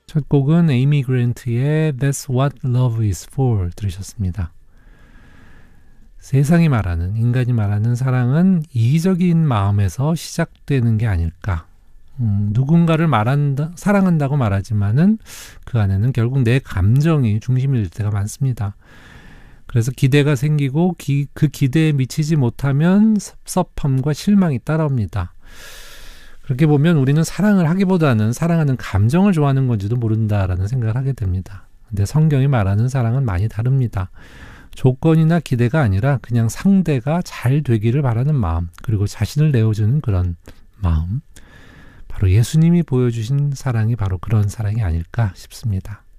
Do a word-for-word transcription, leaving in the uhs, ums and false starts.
첫 곡은 에이미 그랜트의 That's What Love Is For 들으셨습니다. 세상이 말하는, 인간이 말하는 사랑은 이기적인 마음에서 시작되는 게 아닐까. 음, 누군가를 말한다, 사랑한다고 말하지만은 그 안에는 결국 내 감정이 중심일 때가 많습니다. 그래서 기대가 생기고 기, 그 기대에 미치지 못하면 섭섭함과 실망이 따라옵니다. 그렇게 보면 우리는 사랑을 하기보다는 사랑하는 감정을 좋아하는 건지도 모른다라는 생각을 하게 됩니다. 근데 성경이 말하는 사랑은 많이 다릅니다. 조건이나 기대가 아니라 그냥 상대가 잘 되기를 바라는 마음, 그리고 자신을 내어주는 그런 마음, 바로 예수님이 보여주신 사랑이 바로 그런 사랑이 아닐까 싶습니다.